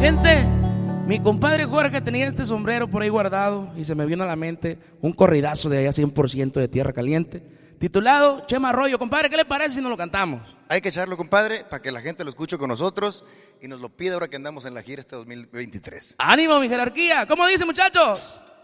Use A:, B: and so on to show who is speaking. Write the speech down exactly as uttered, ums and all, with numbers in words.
A: Gente, mi compadre Jorge tenía este sombrero por ahí guardado y se me vino a la mente un corridazo de allá cien por ciento de Tierra Caliente, titulado Chema Arroyo. Compadre, ¿qué le parece si nos lo cantamos?
B: Hay que echarlo, compadre, para que la gente lo escuche con nosotros y nos lo pida ahora que andamos en la gira este dos mil veintitrés.
A: ¡Ánimo, mi jerarquía! ¿Cómo dice, muchachos?